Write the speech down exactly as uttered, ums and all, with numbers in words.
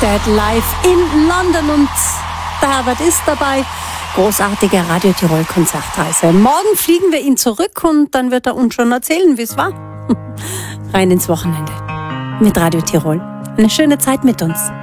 Dead live in London und der Herbert ist dabei. Großartige Radio Tirol Konzertreise. Morgen fliegen wir ihn zurück und dann wird er uns schon erzählen, wie es war. Rein ins Wochenende mit Radio Tirol. Eine schöne Zeit mit uns.